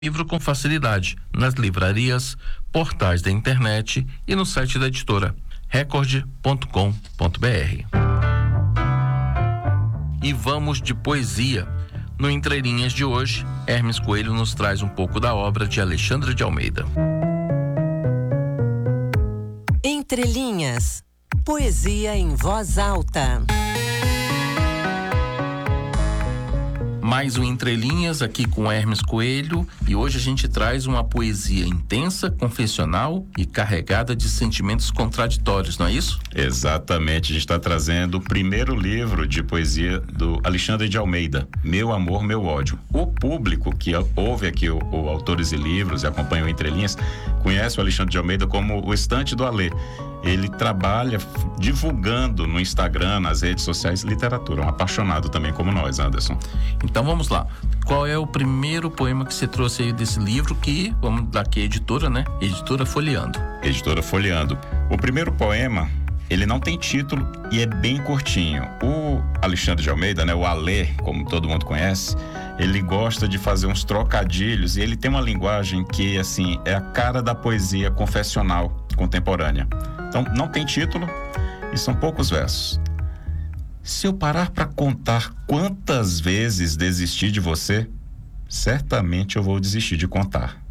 livro com facilidade nas livrarias, portais da internet e no site da editora record.com.br. E vamos de poesia. No Entre Linhas de hoje, Hermes Coelho nos traz um pouco da obra de Alexandre de Almeida. Entre Linhas, poesia em voz alta. Mais um Entre Linhas aqui com Hermes Coelho, e hoje a gente traz uma poesia intensa, confessional e carregada de sentimentos contraditórios, não é isso? Exatamente, a gente está trazendo o primeiro livro de poesia do Alexandre de Almeida, Meu Amor, Meu Ódio. O público que ouve aqui o Autores e Livros e acompanha o Entre Linhas conhece o Alexandre de Almeida como o Estante do Alê. Ele trabalha divulgando no Instagram, nas redes sociais, literatura. Um apaixonado também como nós, Anderson. Então vamos lá. Qual é o primeiro poema que você trouxe aí desse livro que, vamos dar aqui a editora, né? Editora Folheando. Editora Folheando. O primeiro poema, ele não tem título e é bem curtinho. O Alexandre de Almeida, né? O Alê, como todo mundo conhece, ele gosta de fazer uns trocadilhos e ele tem uma linguagem que, assim, é a cara da poesia confessional contemporânea. Então, não tem título e são poucos versos. Se eu parar para contar quantas vezes desisti de você, certamente eu vou desistir de contar.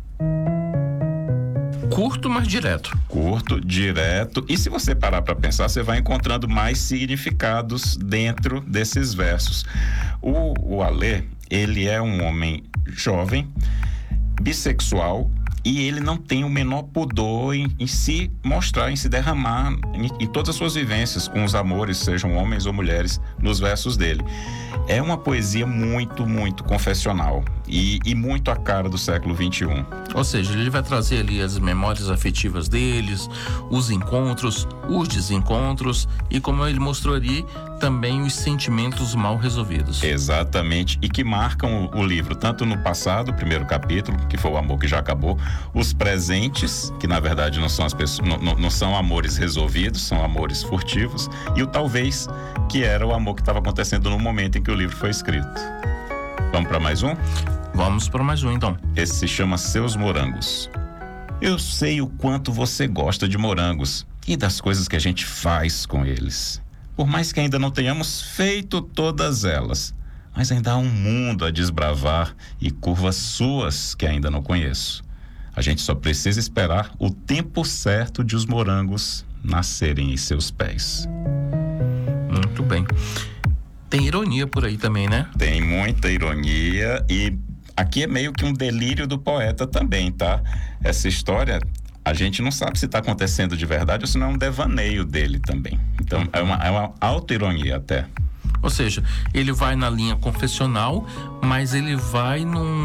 Curto, mas direto. Curto, direto. E se você parar para pensar, você vai encontrando mais significados dentro desses versos. O Alê, ele é um homem jovem, bissexual, e ele não tem o menor pudor em se mostrar, em se derramar em todas as suas vivências com os amores, sejam homens ou mulheres, nos versos dele. É uma poesia muito, muito confessional e muito a cara do século XXI. Ou seja, ele vai trazer ali as memórias afetivas deles, os encontros, os desencontros e, como ele mostrou ali, também os sentimentos mal resolvidos. Exatamente, e que marcam o livro, tanto no passado, o primeiro capítulo, que foi o amor que já acabou, os presentes, que na verdade não são as pessoas, não são amores resolvidos, são amores furtivos, e o talvez, que era o amor que estava acontecendo no momento em que o livro foi escrito. Vamos para mais um? Vamos para mais um, então. Esse se chama Seus Morangos. Eu sei o quanto você gosta de morangos e das coisas que a gente faz com eles. Por mais que ainda não tenhamos feito todas elas, mas ainda há um mundo a desbravar e curvas suas que ainda não conheço. A gente só precisa esperar o tempo certo de os morangos nascerem em seus pés. Muito bem. Tem ironia por aí também, né? Tem muita ironia e aqui é meio que um delírio do poeta também, tá? Essa história, a gente não sabe se está acontecendo de verdade ou se não é um devaneio dele também. Então, é uma auto-ironia até. Ou seja, ele vai na linha confessional, mas ele vai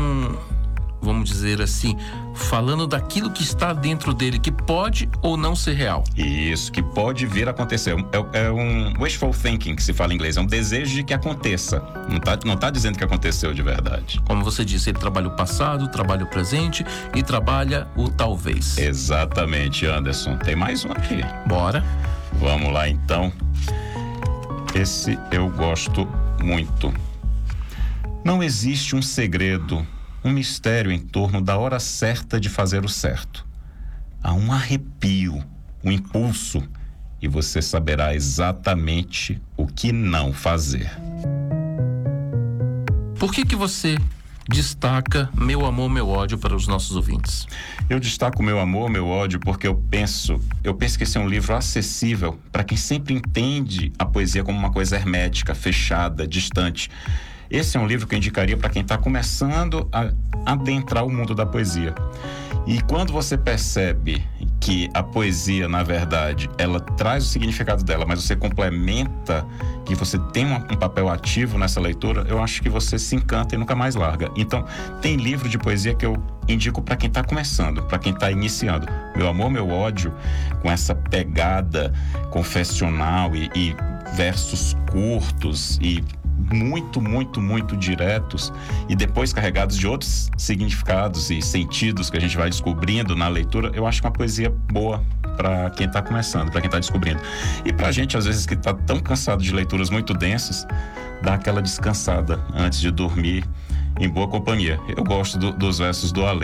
vamos dizer assim, falando daquilo que está dentro dele, que pode ou não ser real. Isso, que pode vir a acontecer. É um wishful thinking, que se fala em inglês, é um desejo de que aconteça. Não tá dizendo que aconteceu de verdade. Como você disse, ele trabalha o passado, trabalha o presente e trabalha o talvez. Exatamente, Anderson. Tem mais um aqui. Bora. Vamos lá, então. Esse eu gosto muito. Não existe um segredo, um mistério em torno da hora certa de fazer o certo. Há um arrepio, um impulso, e você saberá exatamente o que não fazer. Por que você destaca Meu Amor, Meu Ódio para os nossos ouvintes? Eu destaco Meu Amor, Meu Ódio porque eu penso que esse é um livro acessível para quem sempre entende a poesia como uma coisa hermética, fechada, distante. Esse é um livro que eu indicaria para quem está começando a adentrar o mundo da poesia. E quando você percebe que a poesia, na verdade, ela traz o significado dela, mas você complementa, que você tem um papel ativo nessa leitura, eu acho que você se encanta e nunca mais larga. Então, tem livro de poesia que eu indico para quem está começando, para quem está iniciando. Meu Amor, Meu Ódio, com essa pegada confessional e versos curtos e muito, muito, muito diretos e depois carregados de outros significados e sentidos que a gente vai descobrindo na leitura, eu acho que é uma poesia boa para quem está começando, para quem está descobrindo. E para a gente, às vezes, que está tão cansado de leituras muito densas, dá aquela descansada antes de dormir em boa companhia. Eu gosto dos versos do Alê.